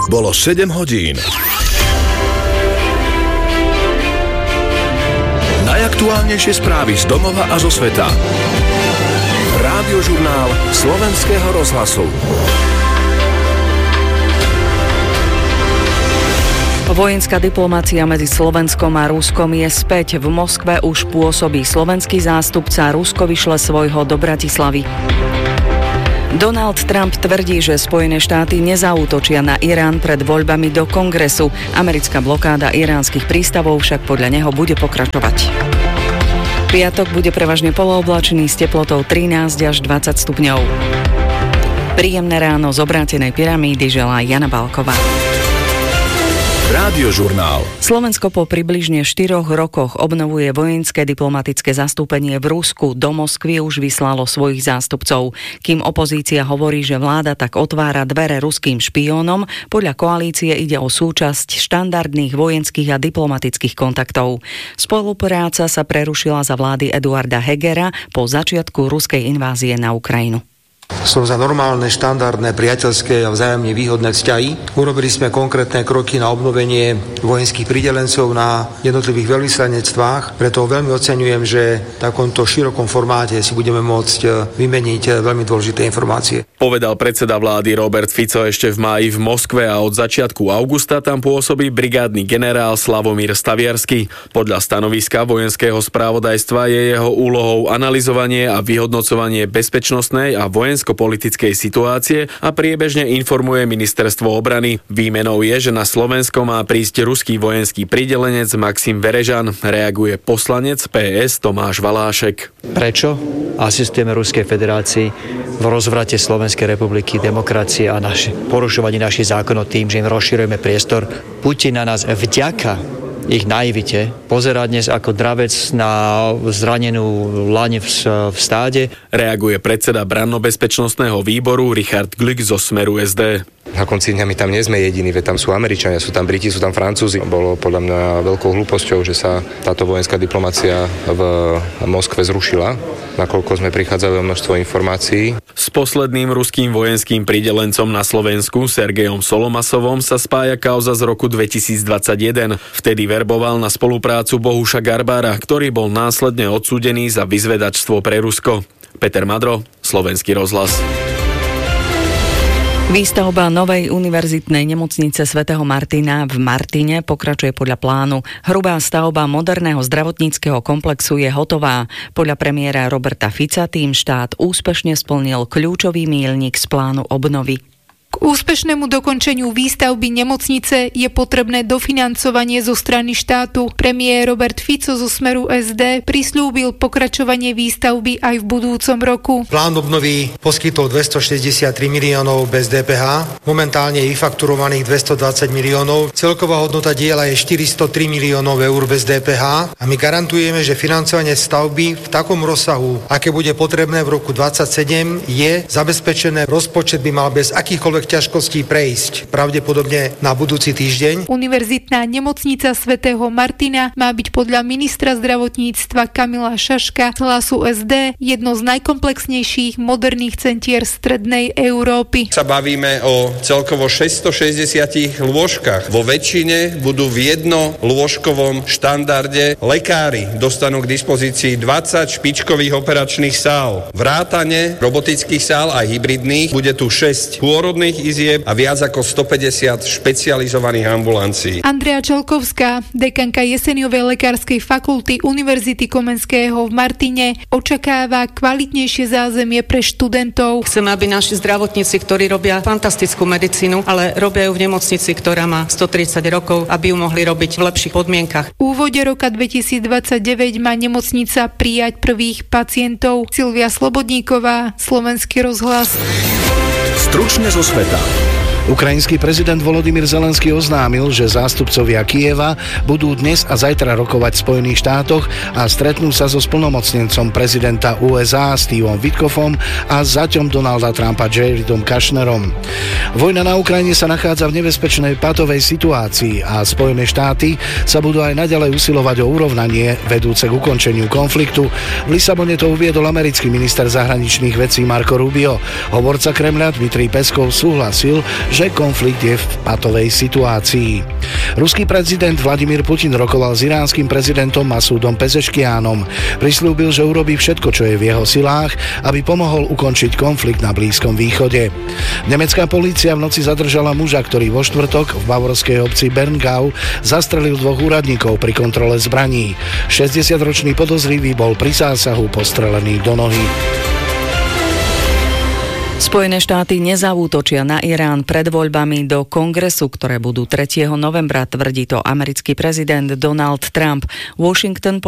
Bolo 7 hodín. Najaktuálnejšie správy z domova a zo sveta. Rádiožurnál Slovenského rozhlasu. Vojenská diplomacia medzi Slovenskom a Ruskom je späť. V Moskve už pôsobí slovenský zástupca, Rusko vyšle svojho do Bratislavy. Donald Trump tvrdí, že Spojené štáty nezaútočia na Irán pred voľbami do Kongresu. Americká blokáda iránskych prístavov však podľa neho bude pokračovať. Piatok bude prevažne polooblačený s teplotou 13 až 20 stupňov. Príjemné ráno z obrátenej pyramídy želá Jana Balková. Rádiožurnál. Slovensko po približne 4 rokoch obnovuje vojenské diplomatické zastúpenie v Rusku. Do Moskvy už vyslalo svojich zástupcov. Kým opozícia hovorí, že vláda tak otvára dvere ruským špiónom, podľa koalície ide o súčasť štandardných vojenských a diplomatických kontaktov. Spolupráca sa prerušila za vlády Eduarda Hegera po začiatku ruskej invázie na Ukrajinu. Sú za normálne, štandardné, priateľské a vzájomne výhodné vzťahy. Urobili sme konkrétne kroky na obnovenie vojenských pridelencov na jednotlivých veľvyslanectvách, preto veľmi oceňujem, že v takomto širokom formáte si budeme môcť vymeniť veľmi dôležité informácie. Povedal predseda vlády Robert Fico ešte v máji v Moskve a od začiatku augusta tam pôsobí brigádny generál Slavomír Staviarsky. Podľa stanoviska vojenského spravodajstva je jeho úlohou analyzovanie a vyhodnocovanie bezpečnostnej a vojensko-politickej situácie a priebežne informuje ministerstvo obrany. Výmenou je, že na Slovensko má prísť ruský vojenský pridelenec Maxim Verežan, reaguje poslanec PS Tomáš Valášek. Prečo asistujeme Ruskej federácii v rozvrate Slovenskej republiky, demokracie a porušovaní našich zákonov tým, že im rozširujeme priestor? Putin na nás vďaka ich naivite pozerá dnes ako dravec na zranenú laň v stáde. Reaguje predseda branno-bezpečnostného výboru Richard Glück zo Smeru SD. Na konci dňa my tam nie sme jediní, veď tam sú Američania, sú tam Briti, sú tam Francúzi. Bolo podľa mňa veľkou hlúposťou, že sa táto vojenská diplomacia v Moskve zrušila, nakoľko sme prichádzali o množstvo informácií. S posledným ruským vojenským pridelencom na Slovensku, Sergejom Solomasovom, sa spája kauza z roku 2021. Vtedy verboval na spoluprácu Bohuša Garbára, ktorý bol následne odsúdený za vyzvedačstvo pre Rusko. Peter Madro, Slovenský rozhlas. Výstavba novej univerzitnej nemocnice svätého Martina v Martine pokračuje podľa plánu. Hrubá stavba moderného zdravotníckeho komplexu je hotová. Podľa premiéra Roberta Fica tým štát úspešne splnil kľúčový míľnik z plánu obnovy. K úspešnému dokončeniu výstavby nemocnice je potrebné dofinancovanie zo strany štátu. Premiér Robert Fico zo Smeru SD prisľúbil pokračovanie výstavby aj v budúcom roku. Plán obnovy poskytol 263 miliónov bez DPH. Momentálne je vyfakturovaných 220 miliónov. Celková hodnota diela je 403 miliónov eur bez DPH a my garantujeme, že financovanie stavby v takom rozsahu, aké bude potrebné v roku 2027, je zabezpečené. Rozpočet by mal bez akýchkoľvek ťažkostí prejsť pravdepodobne na budúci týždeň. Univerzitná nemocnica svätého Martina má byť podľa ministra zdravotníctva Kamila Šaška z Hlasu SD jedno z najkomplexnejších moderných centier strednej Európy. Sa bavíme o celkovo 660 lôžkach. Vo väčšine budú v jednolôžkovom štandarde. Lekári dostanú k dispozícii 20 špičkových operačných sál. Vrátane robotických sál a hybridných bude tu 6 pôrodných izieb a viac ako 150 špecializovaných ambulancií. Andrea Čelkovská, dekanka Jeseniovej lekárskej fakulty Univerzity Komenského v Martine, očakáva kvalitnejšie zázemie pre študentov. Chceme, aby naši zdravotníci, ktorí robia fantastickú medicínu, ale robia ju v nemocnici, ktorá má 130 rokov, aby ju mohli robiť v lepších podmienkach. V úvode roka 2029 má nemocnica prijať prvých pacientov. Silvia Slobodníková, Slovenský rozhlas. Stručne zo sveta. Ukrajinský prezident Volodymyr Zelenský oznámil, že zástupcovia Kyjeva budú dnes a zajtra rokovať v Spojených štátoch a stretnú sa so splnomocnencom prezidenta USA Stevom Witkoffom a zaťom Donalda Trumpa Jaredom Kushnerom. Vojna na Ukrajine sa nachádza v nebezpečnej patovej situácii a Spojené štáty sa budú aj naďalej usilovať o urovnanie vedúce k ukončeniu konfliktu. V Lisabone to uviedol americký minister zahraničných vecí Marco Rubio. Hovorca Kremľa Dmitrij Peskov súhlasil, že konflikt je v patovej situácii. Ruský prezident Vladimír Putin rokoval s iránskym prezidentom Masúdom Pezeškianom. Prisľúbil, že urobí všetko, čo je v jeho silách, aby pomohol ukončiť konflikt na Blízkom východe. Nemecká polícia v noci zadržala muža, ktorý vo štvrtok v bavorskej obci Berngau zastrelil 2 úradníkov pri kontrole zbraní. 60-ročný podozrivý bol pri zásahu postrelený do nohy. Spojené štáty nezaútočia na Irán pred voľbami do kongresu, ktoré budú 3. novembra, tvrdí to americký prezident Donald Trump. Washington